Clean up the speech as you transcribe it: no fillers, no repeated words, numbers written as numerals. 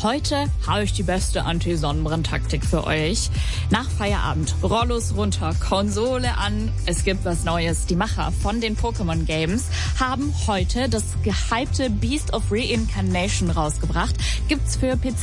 heute habe ich die beste Anti-Sonnenbrand-Taktik für euch. Nach Feierabend, Rollos runter, Konsole an, es gibt was Neues. Die Macher von den Pokémon Games haben heute das gehypte Beast of Reincarnation rausgebracht. Gibt's für PC